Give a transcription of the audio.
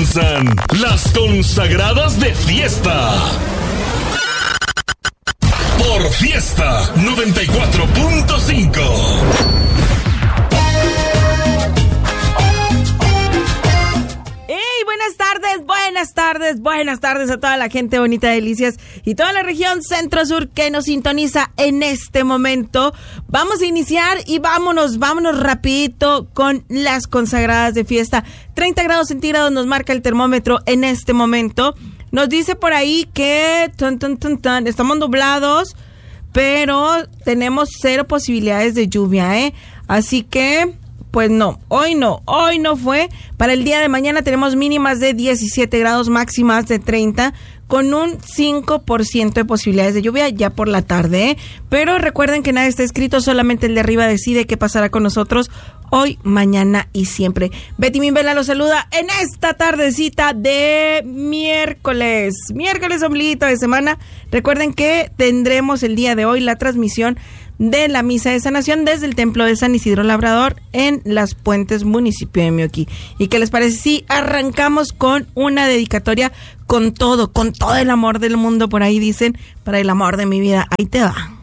Comienzan las consagradas de fiesta. Por Fiesta 94.5. Buenas tardes a toda la gente bonita de Delicias y toda la región centro-sur que nos sintoniza en este momento. Vamos a iniciar y vámonos rapidito con las consagradas de fiesta. 30 grados centígrados nos marca el termómetro en este momento. Nos dice por ahí que estamos nublados, pero tenemos 0 posibilidades de lluvia, ¿eh? Así que pues no, hoy no fue. Para el día de mañana tenemos mínimas de 17 grados, máximas de 30, con un 5% de posibilidades de lluvia ya por la tarde, ¿eh? Pero recuerden que nada está escrito, solamente el de arriba decide qué pasará con nosotros hoy, mañana y siempre. Betty Mimbela los saluda en esta tardecita de miércoles ombliguito de semana. Recuerden que tendremos el día de hoy la transmisión de la misa de sanación desde el templo de San Isidro Labrador en Las Puentes, municipio de Mioquí. ¿Y qué les parece si arrancamos con una dedicatoria con todo el amor del mundo? Por ahí dicen, para el amor de mi vida, ahí te va.